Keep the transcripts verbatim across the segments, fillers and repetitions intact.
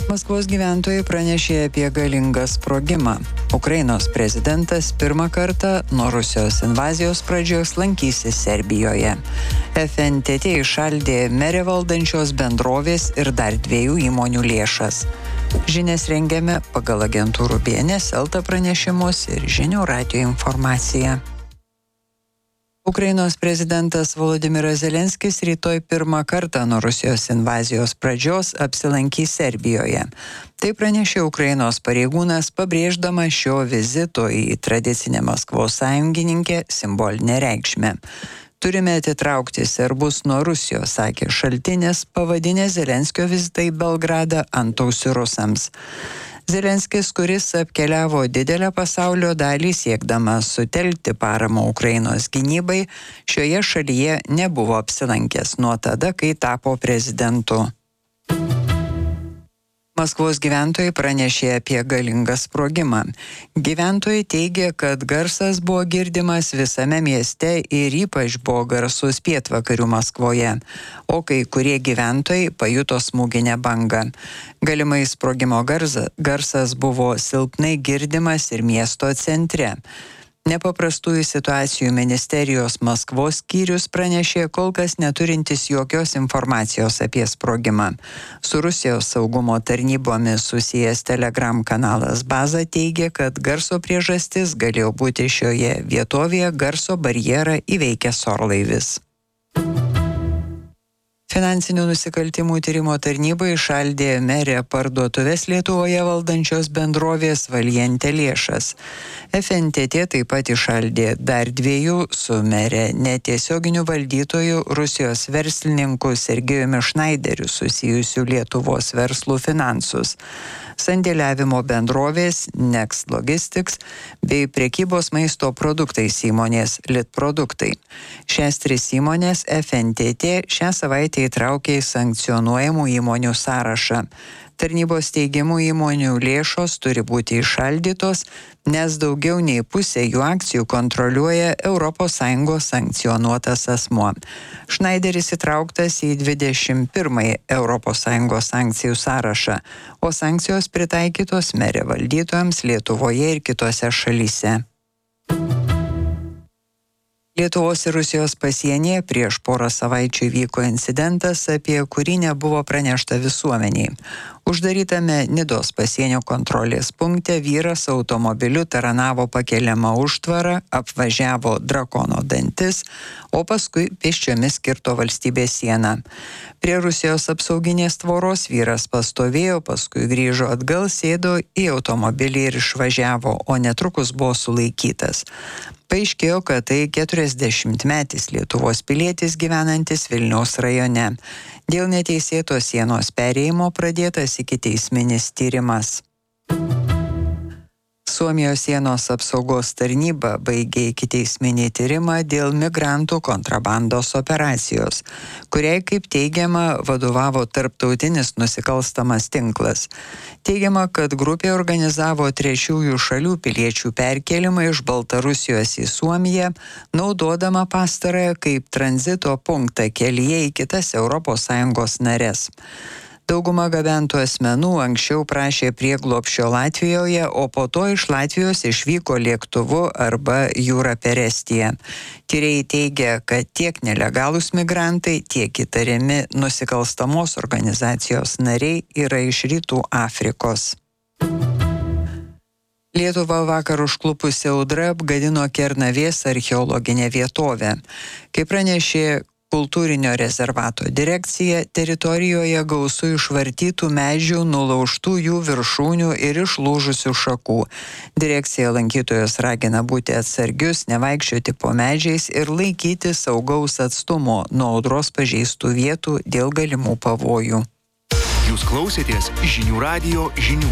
Maskvos gyventojai pranešė apie galingą sprogimą. Ukrainos prezidentas pirmą kartą nuo Rusijos invazijos pradžios lankysis Serbijoje. F N T T įšaldė merę valdančios bendrovės ir dar dviejų įmonių lėšas. Žinias rengiame pagal agentūrų B N S Elta pranešimus ir Žinių radijo informaciją. Ukrainos prezidentas Volodymyras Zelenskis rytoj pirmą kartą nuo Rusijos invazijos pradžios apsilankys Serbijoje. Tai pranešė Ukrainos pareigūnas, pabrėždamas šio vizito į tradicinę Maskvos sąjungininkę simbolinę reikšmę. Turime atitraukti serbus nuo Rusijos, sakė šaltinis, pavadinęs Zelenskio vizitą į Belgradą antausiu rusams. Zelenskis, kuris apkeliavo didelę pasaulio dalį siekdamas sutelkti paramą Ukrainos gynybai, šioje šalyje nebuvo apsilankęs nuo tada, kai tapo prezidentu. Maskvos gyventojai pranešė apie galingą sprogimą. Gyventojai teigia, kad garsas buvo girdimas visame mieste ir ypač buvo garsus pietvakarių Maskvoje, o kai kurie gyventojai pajuto smūginę bangą. Galimai sprogimo garza, garsas buvo silpnai girdimas ir miesto centre. Nepaprastųjų situacijų ministerijos Maskvos skyrius pranešė kol kas neturintis jokios informacijos apie sprogimą. Su Rusijos saugumo tarnybomis susijęs Telegram kanalas Baza teigia, kad garso priežastis galėjo būti šioje vietovėje garso barjerą įveikęs orlaivis. Finansinių nusikaltimų tyrimo tarnyba įšaldė merę parduotuvės Lietuvoje valdančios bendrovės Valiente lėšas. F N T T taip pat įšaldė dar dviejų su mere netiesioginių valdytojų Rusijos verslininku Sergejumi Šnaideriu susijusių Lietuvos verslų finansus, sandėliavimo bendrovės Next Logistics bei prekybos maisto produktais įmonės Litproduktai. Šias tris įmonės F N T T šią savaitę įtraukė į sankcionuojamų įmonių sąrašą. Tarnybos teigiamų įmonių lėšos turi būti įšaldytos, nes daugiau nei pusė jų akcijų kontroliuoja Europos Sąjungos sankcionuotas asmuo. Schneideris įtrauktas į dvidešimt pirmąjį Europos Sąjungos sankcijų sąrašą, o sankcijos pritaikytos merė valdytojams Lietuvoje ir kitose šalyse. Lietuvos ir Rusijos pasienyje prieš porą savaičių vyko incidentas, apie kurį nebuvo pranešta visuomeniai. Uždarytame Nidos pasienio kontrolės punkte vyras automobiliu taranavo pakeliamą užtvarą, apvažiavo Drakono dantis, o paskui pėsčiomis kirto valstybės sieną. Prie Rusijos apsauginės tvoros vyras pastovėjo, paskui grįžo atgal, sėdo į automobilį ir išvažiavo, o netrukus buvo sulaikytas. Paaiškėjo, kad tai keturiasdešimtmetis Lietuvos pilietis gyvenantis Vilniaus rajone. Dėl neteisėto sienos perėjimo pradėtas ikiteisminis tyrimas. Suomijos sienos apsaugos tarnyba baigė ikiteisminį tyrimą dėl migrantų kontrabandos operacijos, kuriai, kaip teigiama, vadovavo tarptautinis nusikalstamas tinklas. Teigiama, kad grupė organizavo trečiųjų šalių piliečių perkėlimą iš Baltarusijos į Suomiją, naudodama pastarąją kaip tranzito punktą kelyje į kitas Europos Sąjungos nares. Dauguma gabentų asmenų anksčiau prašė prieglobsčio Latvijoje, o po to iš Latvijos išvyko lėktuvu arba jūra per Estiją. Tyrėjai teigia, kad tiek nelegalūs migrantai, tiek įtariami nusikalstamos organizacijos nariai yra iš Rytų Afrikos. Lietuvą vakar užklupusi audra apgadino Kernavės archeologinę vietovę. Kaip pranešė Kultūrinio rezervato direkcija, teritorijoje gausu išvartytų medžių, nulaužtų jų viršūnių ir išlūžusių šakų. Direkcija lankytojus ragina būti atsargius, nevaikščioti po medžiais ir laikyti saugaus atstumo nuo audros pažeistų vietų dėl galimų pavojų. Jūs klausėtės Žinių radijo žinių.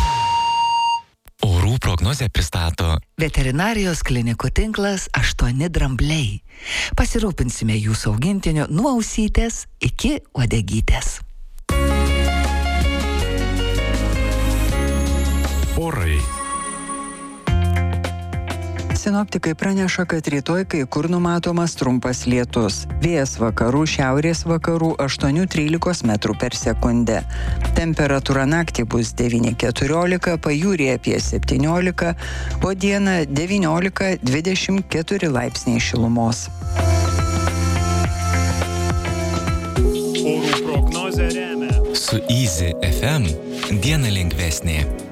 Orų prognozę pristato veterinarijos klinikų tinklas aštuoni drambliai. Pasirūpinsime jūsų augintiniu nuo ausytės iki uodegytės. Orai. Sinoptikai praneša, kad rytoj kai kur numatomas trumpas lietus. Vėjas vakarų, šiaurės vakarų aštuoni trylika metrų per sekundę. Temperatūra naktį bus devyni keturiolika, pajūryje apie septyniolika, o dieną devyniolika dvidešimt keturi laipsniai šilumos. Orų prognozę remia. Su Easy F M diena lengvesnė.